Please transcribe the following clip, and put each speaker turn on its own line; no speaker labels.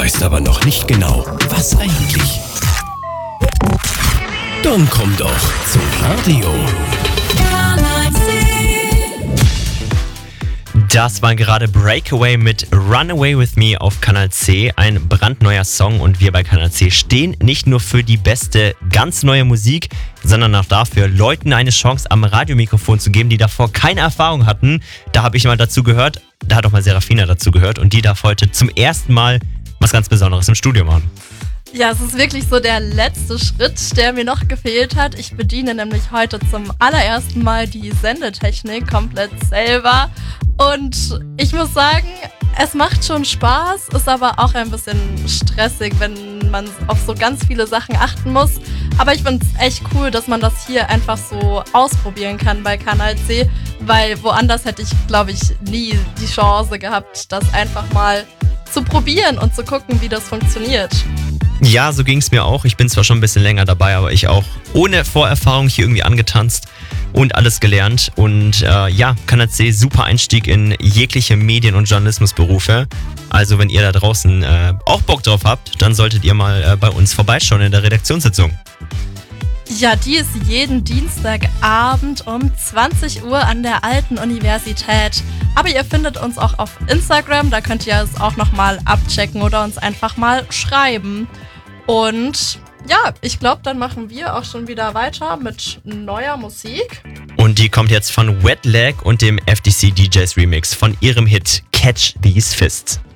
weißt aber noch nicht genau, was eigentlich. Dann komm doch zum Radio.
Das war gerade Breakaway mit Runaway With Me auf Kanal C, ein brandneuer Song, und wir bei Kanal C stehen nicht nur für die beste, ganz neue Musik, sondern auch dafür, Leuten eine Chance am Radiomikrofon zu geben, die davor keine Erfahrung hatten. Da habe ich mal dazu gehört, da hat auch mal Serafina dazu gehört, und die darf heute zum ersten Mal was ganz Besonderes im Studio machen.
Ja, es ist wirklich so der letzte Schritt, der mir noch gefehlt hat. Ich bediene nämlich heute zum allerersten Mal die Sendetechnik komplett selber. Und ich muss sagen, es macht schon Spaß, ist aber auch ein bisschen stressig, wenn man auf so ganz viele Sachen achten muss. Aber ich finde es echt cool, dass man das hier einfach so ausprobieren kann bei Kanal C, weil woanders hätte ich, glaube ich, nie die Chance gehabt, das einfach mal zu probieren und zu gucken, wie das funktioniert.
Ja, so ging es mir auch. Ich bin zwar schon ein bisschen länger dabei, aber ich auch ohne Vorerfahrung hier irgendwie angetanzt und alles gelernt. Und Kanal C, super Einstieg in jegliche Medien- und Journalismusberufe. Also wenn ihr da draußen auch Bock drauf habt, dann solltet ihr mal bei uns vorbeischauen in der Redaktionssitzung.
Ja, die ist jeden Dienstagabend um 20 Uhr an der Alten Universität. Aber ihr findet uns auch auf Instagram, da könnt ihr es auch nochmal abchecken oder uns einfach mal schreiben. Und ja, ich glaube, dann machen wir auch schon wieder weiter mit neuer Musik.
Und die kommt jetzt von Wet Leg und dem FDC DJs Remix von ihrem Hit Catch These Fists.